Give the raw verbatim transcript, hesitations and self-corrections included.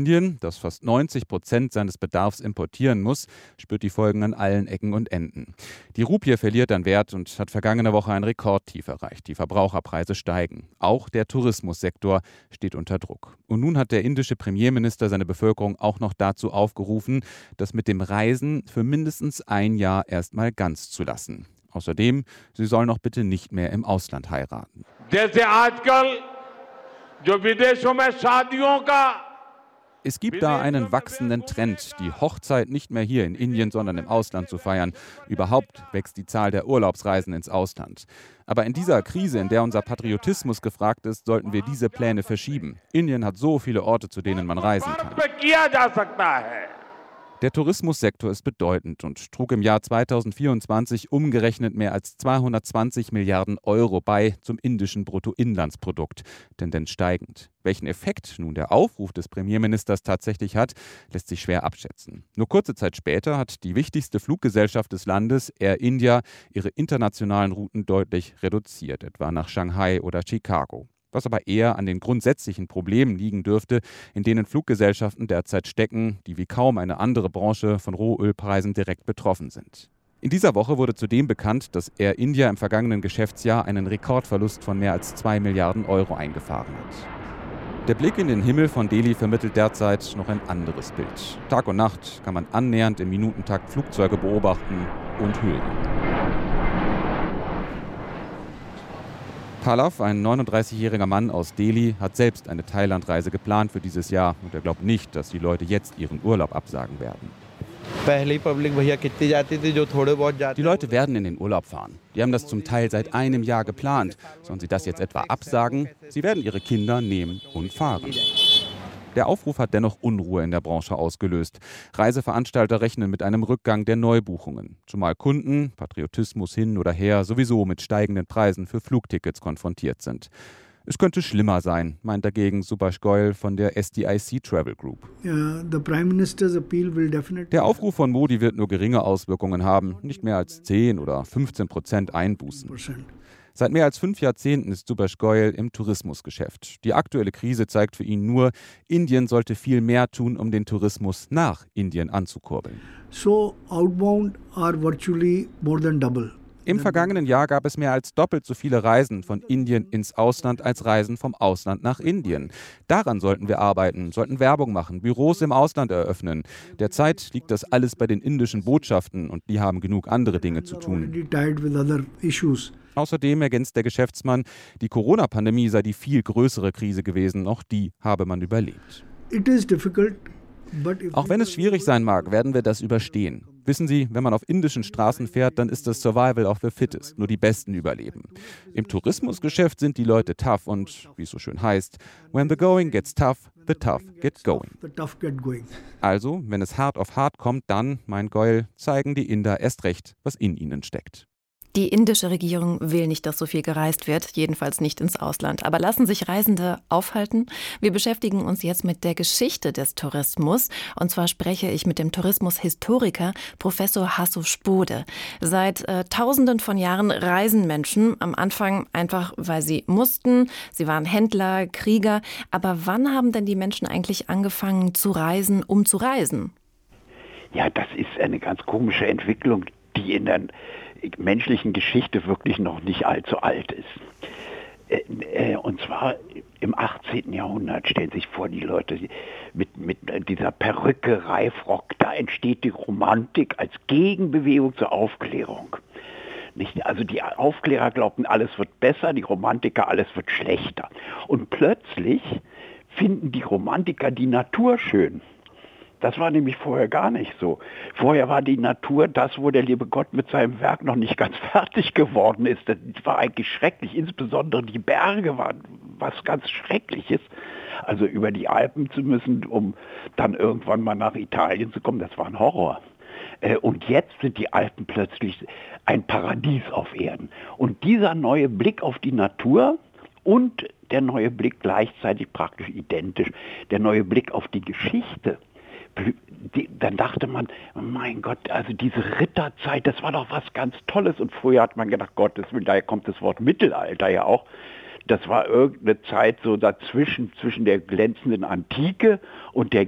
Indien, das fast neunzig Prozent seines Bedarfs importieren muss, spürt die Folgen an allen Ecken und Enden. Die Rupie verliert an Wert und hat vergangene Woche ein Rekordtief erreicht. Die Verbraucherpreise steigen. Auch der Tourismussektor steht unter Druck. Und nun hat der indische Premierminister seine Bevölkerung auch noch dazu aufgerufen, das mit dem Reisen für mindestens ein Jahr erstmal ganz zu lassen. Außerdem, sie soll noch bitte nicht mehr im Ausland heiraten. Es gibt da einen wachsenden Trend, die Hochzeit nicht mehr hier in Indien, sondern im Ausland zu feiern. Überhaupt wächst die Zahl der Urlaubsreisen ins Ausland. Aber in dieser Krise, in der unser Patriotismus gefragt ist, sollten wir diese Pläne verschieben. Indien hat so viele Orte, zu denen man reisen kann. Der Tourismussektor ist bedeutend und trug im Jahr zweitausendvierundzwanzig umgerechnet mehr als zweihundertzwanzig Milliarden Euro bei zum indischen Bruttoinlandsprodukt, Tendenz steigend. Welchen Effekt nun der Aufruf des Premierministers tatsächlich hat, lässt sich schwer abschätzen. Nur kurze Zeit später hat die wichtigste Fluggesellschaft des Landes, Air India, ihre internationalen Routen deutlich reduziert, etwa nach Shanghai oder Chicago. Was aber eher an den grundsätzlichen Problemen liegen dürfte, in denen Fluggesellschaften derzeit stecken, die wie kaum eine andere Branche von Rohölpreisen direkt betroffen sind. In dieser Woche wurde zudem bekannt, dass Air India im vergangenen Geschäftsjahr einen Rekordverlust von mehr als zwei Milliarden Euro eingefahren hat. Der Blick in den Himmel von Delhi vermittelt derzeit noch ein anderes Bild. Tag und Nacht kann man annähernd im Minutentakt Flugzeuge beobachten und hören. Pallav, ein neununddreißigjähriger Mann aus Delhi, hat selbst eine Thailandreise geplant für dieses Jahr und er glaubt nicht, dass die Leute jetzt ihren Urlaub absagen werden. Die Leute werden in den Urlaub fahren. Die haben das zum Teil seit einem Jahr geplant. Sollen sie das jetzt etwa absagen? Sie werden ihre Kinder nehmen und fahren. Der Aufruf hat dennoch Unruhe in der Branche ausgelöst. Reiseveranstalter rechnen mit einem Rückgang der Neubuchungen. Zumal Kunden, Patriotismus hin oder her, sowieso mit steigenden Preisen für Flugtickets konfrontiert sind. Es könnte schlimmer sein, meint dagegen Subhash Goyal von der S D I C Travel Group. Der Aufruf von Modi wird nur geringe Auswirkungen haben, nicht mehr als zehn oder fünfzehn Prozent Einbußen. Seit mehr als fünf Jahrzehnten ist Subhash Goyal im Tourismusgeschäft. Die aktuelle Krise zeigt für ihn nur, Indien sollte viel mehr tun, um den Tourismus nach Indien anzukurbeln. So outbound are virtually more than double. Im vergangenen Jahr gab es mehr als doppelt so viele Reisen von Indien ins Ausland als Reisen vom Ausland nach Indien. Daran sollten wir arbeiten, sollten Werbung machen, Büros im Ausland eröffnen. Derzeit liegt das alles bei den indischen Botschaften und die haben genug andere Dinge zu tun. Außerdem ergänzt der Geschäftsmann, die Corona-Pandemie sei die viel größere Krise gewesen, auch die habe man überlebt. Auch wenn es schwierig sein mag, werden wir das überstehen. Wissen Sie, wenn man auf indischen Straßen fährt, dann ist das Survival of the Fittest, nur die Besten überleben. Im Tourismusgeschäft sind die Leute tough und, wie es so schön heißt, when the going gets tough, the tough get going. Also, wenn es hart auf hart kommt, dann, meint Goyal, zeigen die Inder erst recht, was in ihnen steckt. Die indische Regierung will nicht, dass so viel gereist wird, jedenfalls nicht ins Ausland. Aber lassen sich Reisende aufhalten? Wir beschäftigen uns jetzt mit der Geschichte des Tourismus. Und zwar spreche ich mit dem Tourismushistoriker Professor Hasso Spode. Seit äh, Tausenden von Jahren reisen Menschen, am Anfang einfach, weil sie mussten. Sie waren Händler, Krieger. Aber wann haben denn die Menschen eigentlich angefangen zu reisen, um zu reisen? Ja, das ist eine ganz komische Entwicklung, die in der menschlichen Geschichte wirklich noch nicht allzu alt ist. Und zwar im achtzehnten Jahrhundert, stellen Sie sich vor, die Leute mit, mit dieser Perücke, Reifrock, da entsteht die Romantik als Gegenbewegung zur Aufklärung. Nicht? Also die Aufklärer glaubten, alles wird besser, die Romantiker, alles wird schlechter. Und plötzlich finden die Romantiker die Natur schön. Das war nämlich vorher gar nicht so. Vorher war die Natur das, wo der liebe Gott mit seinem Werk noch nicht ganz fertig geworden ist. Das war eigentlich schrecklich. Insbesondere die Berge waren was ganz Schreckliches. Also über die Alpen zu müssen, um dann irgendwann mal nach Italien zu kommen, das war ein Horror. Und jetzt sind die Alpen plötzlich ein Paradies auf Erden. Und dieser neue Blick auf die Natur und der neue Blick gleichzeitig praktisch identisch, der neue Blick auf die Geschichte, Die, dann dachte man, mein Gott, also diese Ritterzeit, das war doch was ganz Tolles. Und früher hat man gedacht, Gottes Willen, daher kommt das Wort Mittelalter ja auch. Das war irgendeine Zeit so dazwischen, zwischen der glänzenden Antike und der